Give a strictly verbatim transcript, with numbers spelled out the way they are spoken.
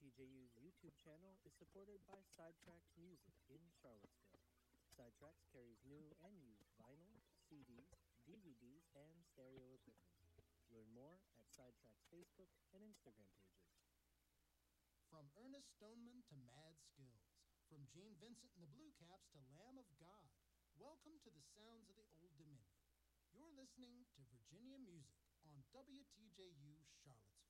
T J U's YouTube channel is supported by Sidetracks Music in Charlottesville. Sidetracks carries new and used vinyl, C Ds, D V Ds, and stereo equipment. Learn more at Sidetracks Facebook and Instagram pages. From Ernest Stoneman to Mad Skills, from Gene Vincent and the Blue Caps to Lamb of God, welcome to the sounds of the Old Dominion. You're listening to Virginia Music on W T J U Charlottesville.